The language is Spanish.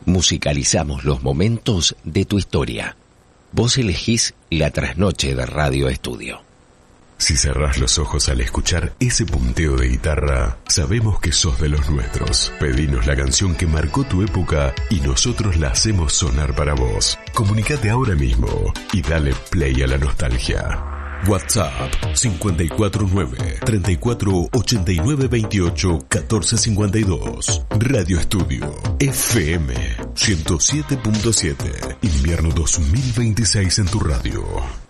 Musicalizamos los momentos de tu historia. Vos elegís la trasnoche de Radio Estudio. Si cerrás los ojos al escuchar ese punteo de guitarra, sabemos que sos de los nuestros. Pedinos la canción que marcó tu época y nosotros la hacemos sonar para vos. Comunicate ahora mismo y dale play a la nostalgia. WhatsApp 549-3489-28-1452. Radio Estudio FM 107.7. Invierno 2026 en tu radio.